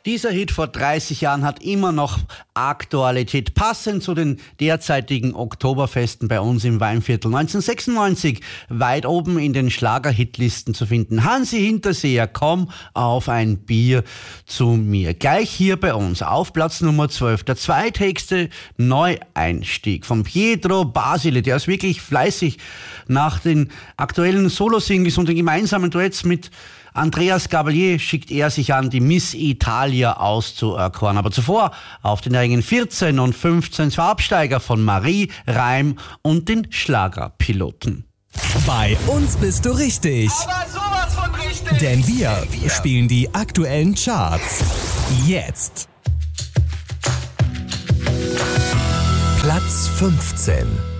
Dieser Hit vor 30 Jahren hat immer noch Aktualität, passend zu den derzeitigen Oktoberfesten bei uns im Weinviertel. 1996 weit oben in den Schlager-Hitlisten zu finden. Hansi Hinterseher, komm auf ein Bier zu mir. Gleich hier bei uns auf Platz Nummer 12. Der zweithöchste Neueinstieg von Pietro Basile. Der ist wirklich fleißig nach den aktuellen Solo-Singles und den gemeinsamen Duets mit Andreas Gabalier schickt er sich an, die Miss Italia auszuerkoren. Aber zuvor auf den Rängen 14 und 15 zwei Absteiger von Marie, Reim und den Schlagerpiloten. Bei uns bist du richtig. Aber sowas von richtig. Denn wir spielen die aktuellen Charts. Jetzt. Platz 15.